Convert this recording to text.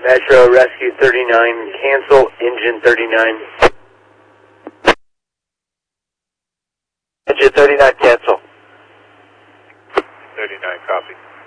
Metro Rescue 39, cancel, engine 39. Engine 39, cancel. 39, copy.